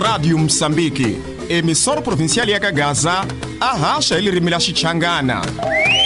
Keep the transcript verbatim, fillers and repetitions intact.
Rádio Moçambique, emissora provincial ya Kagaza, a racha ele rimila Xichangana.